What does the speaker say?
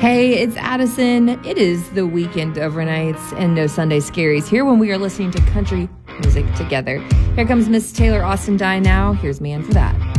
Hey, it's Addison. It is the weekend overnights and no Sunday scaries here when we are listening to country music together. Here comes Miss Taylor Austin Die Now. Here's Man for That.